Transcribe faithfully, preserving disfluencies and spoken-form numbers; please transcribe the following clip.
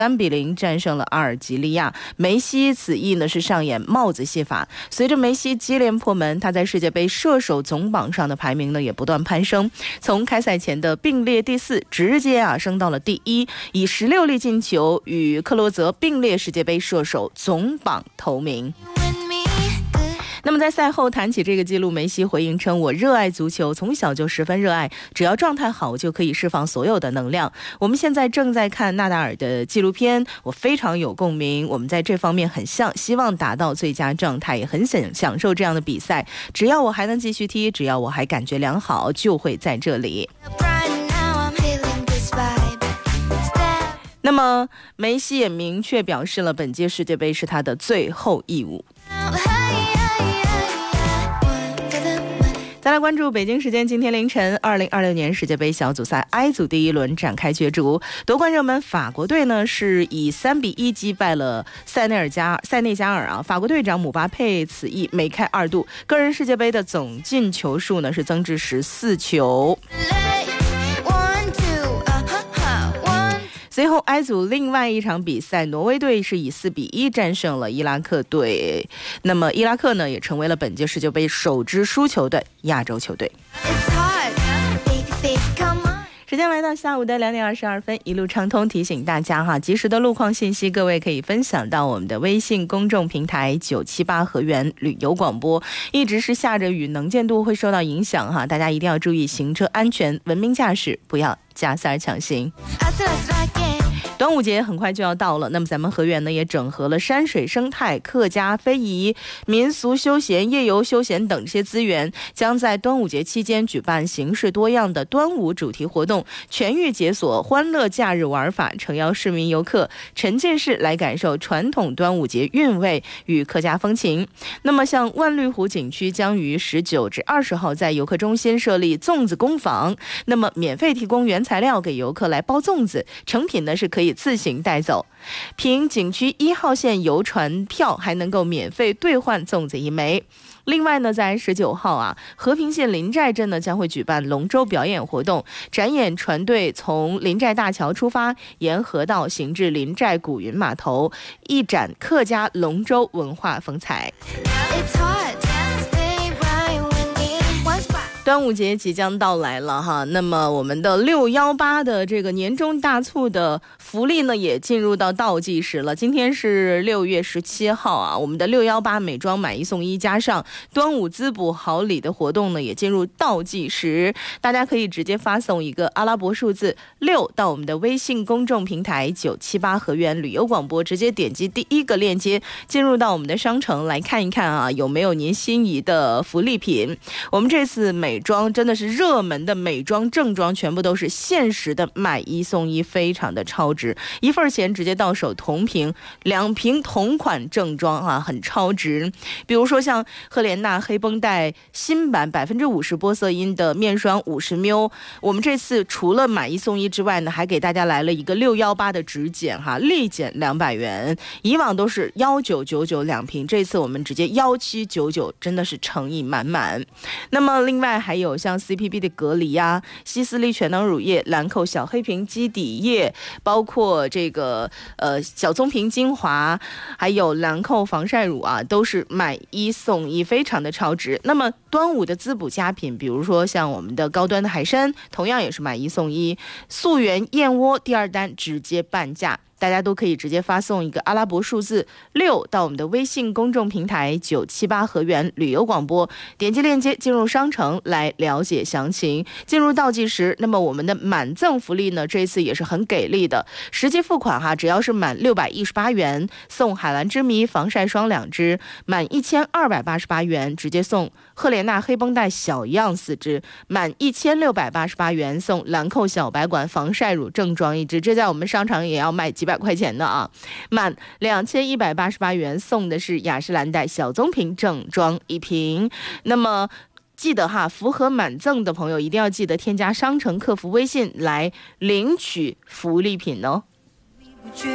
三比零战胜了阿尔及利亚。梅西此役呢是上演帽子戏法，随着梅西接连破门，他在世界杯射手总榜上的排名呢也不断攀升，从开赛前的并列第四直接啊升到了第一，以十六粒进球与克罗泽并列世界杯射手总榜头名。那么在赛后谈起这个记录，梅西回应称，我热爱足球，从小就十分热爱，只要状态好就可以释放所有的能量。我们现在正在看纳达尔的纪录片，我非常有共鸣，我们在这方面很像，希望达到最佳状态，也很想享受这样的比赛，只要我还能继续踢，只要我还感觉良好，就会在这里。那么梅西也明确表示了，本届世界杯是他的最后义务。再来关注北京时间今天凌晨二零二六年世界杯小组赛 I 组第一轮展开角逐，夺冠热门法国队呢是以三比一击败了塞内尔加塞内加尔啊。法国队长姆巴佩此役梅开二度，个人世界杯的总进球数呢是增至十四球。随后 I 组另外一场比赛，挪威队是以四比一战胜了伊拉克队，那么伊拉克呢也成为了本届世界杯首支输球的亚洲球队。时间来到下午的两点二十二分，一路畅通提醒大家哈，及时的路况信息各位可以分享到我们的微信公众平台九七八河源旅游广播。一直是下着雨，能见度会受到影响哈，大家一定要注意行车安全，文明驾驶，不要加塞抢行。端午节很快就要到了，那么咱们河源呢也整合了山水生态、客家非遗、民俗休闲、夜游休闲等这些资源，将在端午节期间举办形式多样的端午主题活动，全域解锁欢乐假日玩法，诚邀市民游客沉浸式来感受传统端午节韵味与客家风情。那么像万绿湖景区将于十九至二十号在游客中心设立粽子工坊，那么免费提供原材料给游客来包粽子，成品呢是可以自行带走，凭景区一号线游船票还能够免费兑换粽子一枚。另外呢，在十九号啊，和平县临寨镇呢将会举办龙舟表演活动，展演船队从临寨大桥出发，沿河道行至临寨古云码头，一展客家龙舟文化风采。端午节即将到来了哈，那么我们的六一八的这个年终大促的福利呢也进入到倒计时了。今天是六月十七号啊，我们的六一八美妆买一送一加上端午滋补好礼的活动呢也进入倒计时，大家可以直接发送一个阿拉伯数字六到我们的微信公众平台九七八河源旅游广播，直接点击第一个链接进入到我们的商城来看一看啊，有没有您心仪的福利品。我们这次美妆真的是热门的美妆正装，全部都是限时的买一送一，非常的超值，一份钱直接到手同瓶，两瓶同款正装啊，很超值。比如说像赫莲娜黑绷带新版百分之五十玻色因的面霜五十 ml， 我们这次除了买一送一之外呢，还给大家来了一个六一八的直减哈，立减两百元，以往都是一九九九两瓶，这次我们直接一七九九，真的是诚意满满。那么另外还有像 C P B 的隔离呀、希思丽全能乳液、兰蔻小黑瓶基底液，包括这个呃小棕瓶精华，还有兰蔻防晒乳啊，都是买一送一，非常的超值。那么端午的滋补佳品，比如说像我们的高端的海参，同样也是买一送一，溯源燕窝第二单直接半价。大家都可以直接发送一个阿拉伯数字六到我们的微信公众平台九七八河源旅游广播，点击链接进入商城来了解详情。进入倒计时，那么我们的满赠福利呢，这次也是很给力的，实际付款哈，只要是满六百一十八元送海蓝之谜防晒霜两支，满一千二百八十八元直接送赫莲娜黑绷带小样四支，满一千六百八十八元送兰蔻小白管防晒乳正装一支，这在我们商场也要卖几百块钱的啊，满两千一百八十八元送的是雅诗兰黛小棕瓶正装一瓶。那么记得哈，符合满赠的朋友一定要记得添加商城客服微信来领取福利品哦。